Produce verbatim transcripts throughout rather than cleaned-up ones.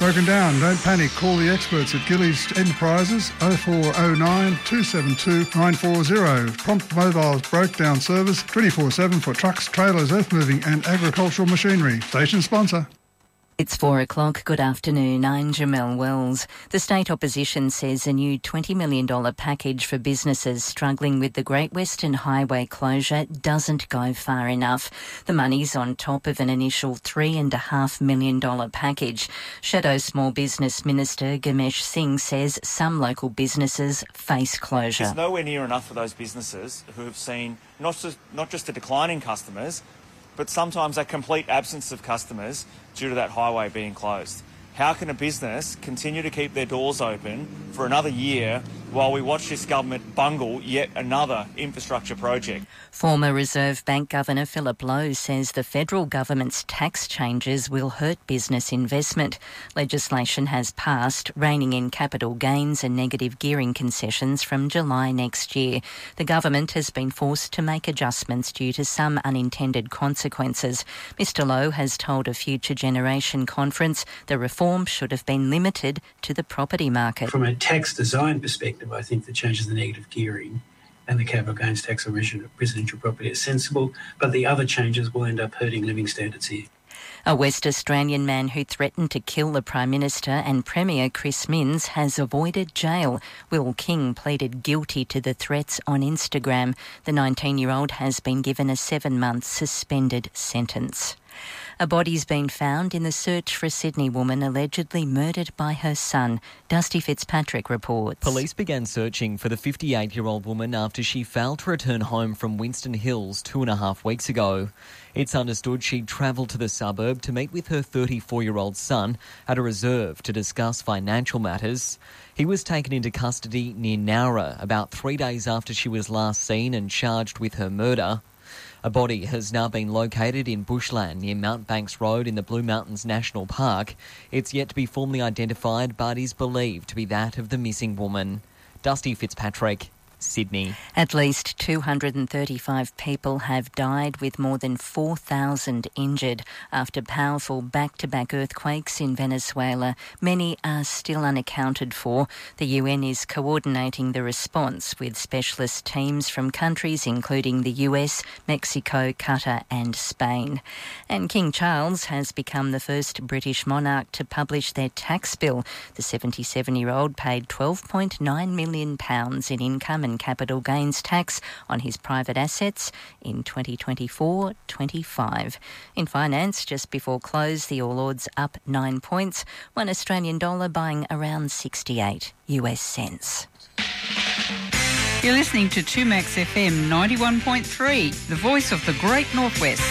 broken down. Don't panic. Call the experts at Gillies Enterprises oh four oh nine, two seven two, nine four zero. Prompt mobile breakdown service twenty-four seven for trucks, trailers, earth moving and agricultural machinery. Station sponsor. It's four o'clock. Good afternoon. I'm Jamelle Wells. The state opposition says a new twenty million dollars package for businesses struggling with the Great Western Highway closure doesn't go far enough. The money's on top of an initial three point five million dollars package. Shadow Small Business Minister Ganesh Singh says some local businesses face closure. There's nowhere near enough for those businesses who have seen not just, not just a decline in customers, but sometimes a complete absence of customers due to that highway being closed. How can a business continue to keep their doors open for another year while we watch this government bungle yet another infrastructure project? Former Reserve Bank Governor Philip Lowe says the federal government's tax changes will hurt business investment. Legislation has passed, reining in capital gains and negative gearing concessions from July next year. The government has been forced to make adjustments due to some unintended consequences. Mister Lowe has told a Future Generation conference the reform should have been limited to the property market. From a tax design perspective, I think the changes in the negative gearing and the capital gains tax on residential property is sensible, but the other changes will end up hurting living standards here. A West Australian man who threatened to kill the Prime Minister and Premier Chris Minns has avoided jail. Will King pleaded guilty to the threats on Instagram. The nineteen-year-old has been given a seven-month suspended sentence. A body's been found in the search for a Sydney woman allegedly murdered by her son. Dusty Fitzpatrick reports. Police began searching for the fifty-eight-year-old woman after she failed to return home from Winston Hills two and a half weeks ago. It's understood she'd travelled to the suburb to meet with her thirty-four-year-old son at a reserve to discuss financial matters. He was taken into custody near Nowra about three days after she was last seen and charged with her murder. A body has now been located in bushland near Mount Banks Road in the Blue Mountains National Park. It's yet to be formally identified but is believed to be that of the missing woman. Dusty Fitzpatrick, Sydney. At least two hundred thirty-five people have died with more than four thousand injured after powerful back-to-back earthquakes in Venezuela. Many are still unaccounted for. The U N is coordinating the response with specialist teams from countries including the U S, Mexico, Qatar and Spain. And King Charles has become the first British monarch to publish their tax bill. The seventy-seven-year-old paid twelve point nine million pounds in income and capital gains tax on his private assets in twenty twenty-four twenty-five. In finance, just before close, the All Ords up nine points, one Australian dollar buying around sixty-eight U S cents. You're listening to two Max F M ninety-one point three, the voice of the Great Northwest.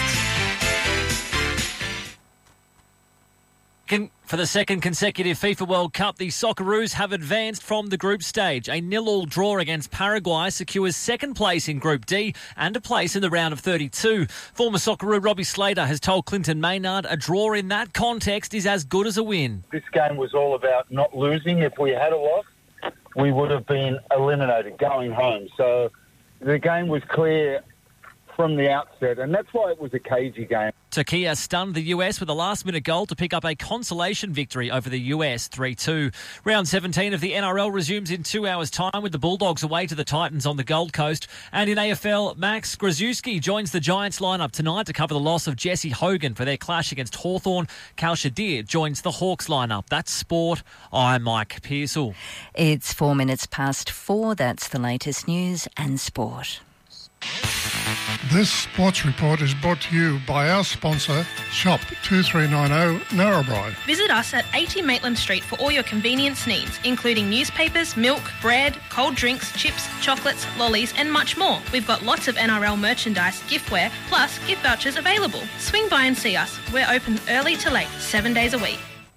For the second consecutive FIFA World Cup, the Socceroos have advanced from the group stage. A nil-all draw against Paraguay secures second place in Group D and a place in the round of thirty-two. Former Socceroo Robbie Slater has told Clinton Maynard a draw in that context is as good as a win. This game was all about not losing. If we had a loss, we would have been eliminated going home. So the game was clear from the outset, and that's why it was a cagey game. Turkey stunned the U S with a last-minute goal to pick up a consolation victory over the U S three two. Round seventeen of the N R L resumes in two hours' time with the Bulldogs away to the Titans on the Gold Coast. And in A F L, Max Grzycki joins the Giants lineup tonight to cover the loss of Jesse Hogan for their clash against Hawthorn. Cal Shadir joins the Hawks lineup. That's sport. I'm Mike Pearsall. It's four minutes past four. That's the latest news and sport. This sports report is brought to you by our sponsor, Shop two three nine zero Narrabri. Visit us at eighty Maitland Street for all your convenience needs, including newspapers, milk, bread, cold drinks, chips, chocolates, lollies and much more. We've got lots of N R L merchandise, giftware, plus gift vouchers available. Swing by and see us. We're open early to late, seven days a week.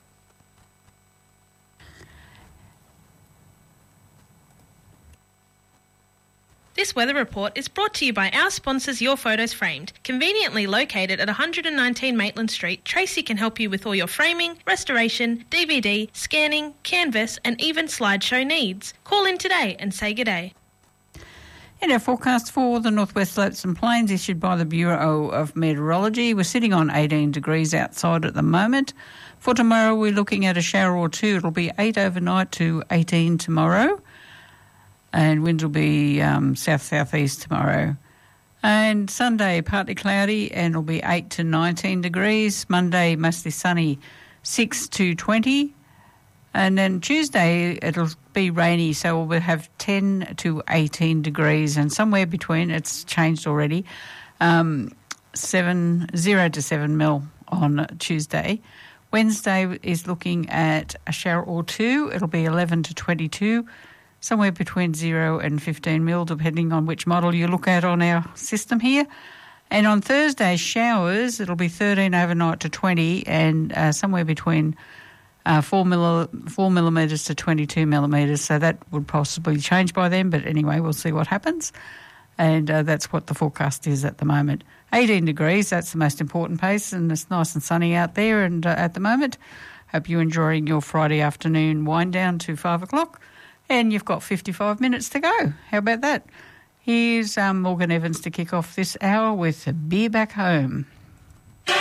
This weather report is brought to you by our sponsors Your Photos Framed. Conveniently located at one hundred nineteen Maitland Street, Tracy can help you with all your framing, restoration, D V D, scanning, canvas and even slideshow needs. Call in today and say good day. In our forecast for the Northwest Slopes and Plains issued by the Bureau of Meteorology, we're sitting on eighteen degrees outside at the moment. For tomorrow, we're looking at a shower or two. It'll be eight overnight to eighteen tomorrow, and winds will be um, south-southeast tomorrow. And Sunday, partly cloudy, and it'll be eight to nineteen degrees. Monday, mostly sunny, six to twenty. And then Tuesday, it'll be rainy, so we'll have ten to eighteen degrees, and somewhere between, it's changed already, um, seven, zero to seven mil on Tuesday. Wednesday is looking at a shower or two. It'll be eleven to twenty-two, somewhere between zero and fifteen mil, depending on which model you look at on our system here. And on Thursday, showers, it'll be thirteen overnight to twenty, and uh, somewhere between Uh, four, milli- four millimetres to twenty-two millimetres, so that would possibly change by then, but anyway, we'll see what happens. And uh, that's what the forecast is at the moment. eighteen degrees, that's the most important pace, and it's nice and sunny out there and uh, at the moment. Hope you're enjoying your Friday afternoon wind down to five o'clock, and you've got fifty-five minutes to go. How about that? Here's um, Morgan Evans to kick off this hour with Beer Back Home.